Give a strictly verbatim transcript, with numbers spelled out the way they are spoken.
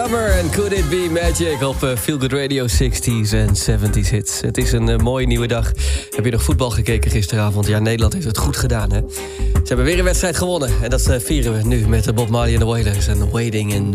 Summer en Could It Be Magic op uh, Feel Good Radio zestig's en zeventig's hits. Het is een uh, mooie nieuwe dag. Heb je nog voetbal gekeken gisteravond? Ja, Nederland heeft het goed gedaan, hè? Ze hebben weer een wedstrijd gewonnen. En dat uh, vieren we nu met Bob Marley en de Wailers en Waiting in